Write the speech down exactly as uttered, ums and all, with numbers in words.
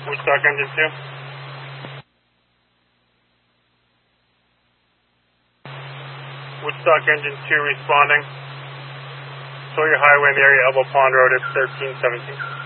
Woodstock engine two. Woodstock engine two responding. Sawyer Highway in the area, Elbow Pond Road at thirteen seventeen.